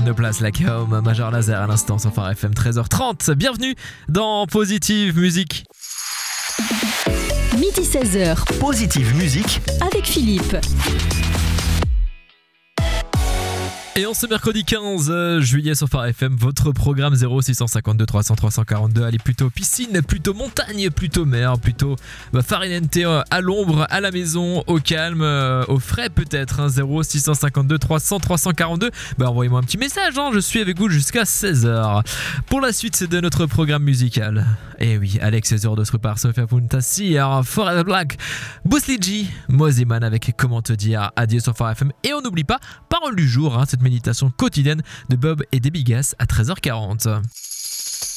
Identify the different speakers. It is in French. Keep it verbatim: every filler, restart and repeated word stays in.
Speaker 1: No Place Like Home, Major Lazer à l'instant sur Phare F M, treize heures trente. Bienvenue dans Positive Musique.
Speaker 2: Midi seize heures.
Speaker 3: Positive Musique
Speaker 2: avec Philippe.
Speaker 1: Et en ce mercredi quinze juillet sur Phare F M, votre programme zéro six cinq deux trois cents trois cent quarante-deux. Allez, plutôt piscine, plutôt montagne, plutôt mer, plutôt bah, farinente à l'ombre, à la maison, au calme, euh, au frais peut-être. Hein, zéro six cinq deux trois cents trois cent quarante-deux. Bah, envoyez-moi un petit message, hein, je suis avec vous jusqu'à seize heures. Pour la suite de notre programme musical. Et oui, Alex Ezor par Sofia Punta, Sir, Forever Black, Bosley G, Moziman avec Comment te dire adieu sur Phare F M. Et on n'oublie pas, parole du jour, hein, cette méditation quotidienne de Bob et Debbie Gass à treize heures quarante.